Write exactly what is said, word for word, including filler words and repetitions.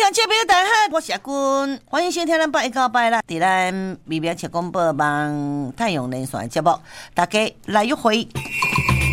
观众朋友大家好，我是阿君，欢迎收听咱八一九八啦，伫咱微妙七公报网太阳连线节目，大家来约会。